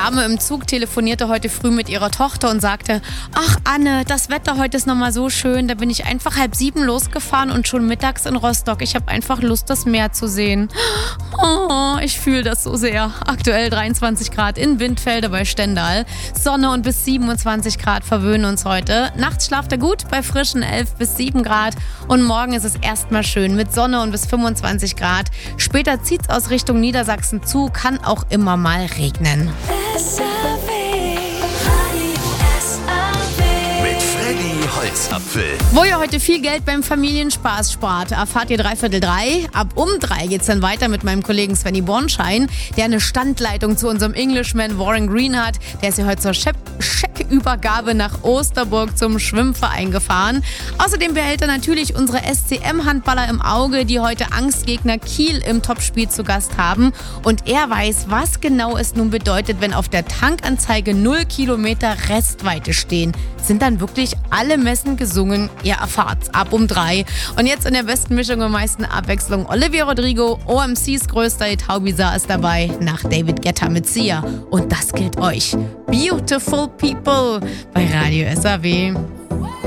Dame im Zug telefonierte heute früh mit ihrer Tochter und sagte: Ach Anne, das Wetter heute ist nochmal so schön. Da bin ich einfach 6:30 losgefahren und schon mittags in Rostock. Ich habe einfach Lust, das Meer zu sehen. Oh, ich fühle das so sehr. Aktuell 23 Grad in Windfelde bei Stendal. Sonne und bis 27 Grad verwöhnen uns heute. Nachts schlaft ihr gut bei frischen 11 bis 7 Grad. Und morgen ist es erstmal schön mit Sonne und bis 25 Grad. Später zieht es aus Richtung Niedersachsen zu, kann auch immer mal regnen. Holzapfel. Wo ihr heute viel Geld beim Familienspaß spart, erfahrt ihr 3:15. Ab um 3 geht's dann weiter mit meinem Kollegen Svenny Bornschein, der eine Standleitung zu unserem Englishman Warren Green hat. Der ist ja heute zur Scheckübergabe nach Osterburg zum Schwimmverein gefahren. Außerdem behält er natürlich unsere SCM-Handballer im Auge, die heute Angstgegner Kiel im Topspiel zu Gast haben. Und er weiß, was genau es nun bedeutet, wenn auf der Tankanzeige 0 Kilometer Restweite stehen. Sind dann wirklich alle Messen gesungen? Ihr erfahrt's ab um 3. Und jetzt in der besten Mischung und meisten Abwechslung Olivia Rodrigo, OMCs größter Hit Haubizar ist dabei, nach David Guetta mit Sia. Und das gilt euch. Beautiful People bei Radio SAW.